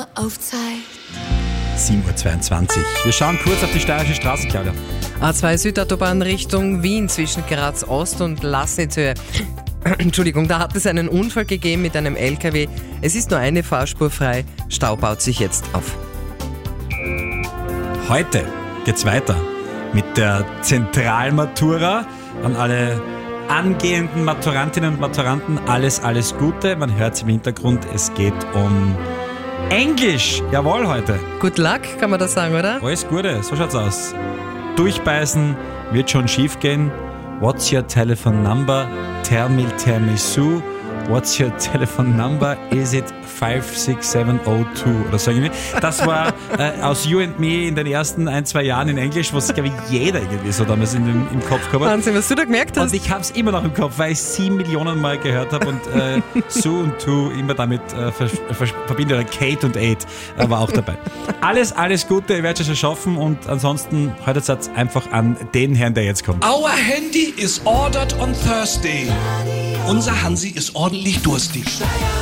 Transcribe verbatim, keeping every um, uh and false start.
Auf Zeit. sieben Uhr zweiundzwanzig. Wir schauen kurz auf die steirische Straße, Claudia. A zwei Südautobahn Richtung Wien zwischen Graz Ost und Lassnitzhöhe. Entschuldigung, da hat es einen Unfall gegeben mit einem L K W. Es ist nur eine Fahrspur frei. Stau baut sich jetzt auf. Heute geht's weiter mit der Zentralmatura. An alle angehenden Maturantinnen und Maturanten alles, alles Gute. Man hört es im Hintergrund, es geht um Englisch. Jawohl, heute. Good luck, kann man das sagen, oder? Alles Gute, so schaut's aus. Durchbeißen wird schon schief gehen. What's your telephone number? Tell me, tell me Sue. What's your telephone number? Is it five six seven oh two? Oder so irgendwie. Das war äh, aus You and Me in den ersten ein, zwei Jahren in Englisch, was, glaube ich, jeder irgendwie so damals in dem, im Kopf gehabt hat. Wahnsinn, was du da gemerkt hast. Und ich habe es immer noch im Kopf, weil ich sieben Millionen Mal gehört habe und äh, Sue und Two immer damit äh, ver- ver- verbinde. Oder Kate und Eight äh, war auch dabei. Alles, alles Gute, ihr werdet es schon schaffen und ansonsten haltet es einfach an den Herrn, der jetzt kommt. Our Handy is ordered on Thursday. Unser Hansi ist ordentlich durstig.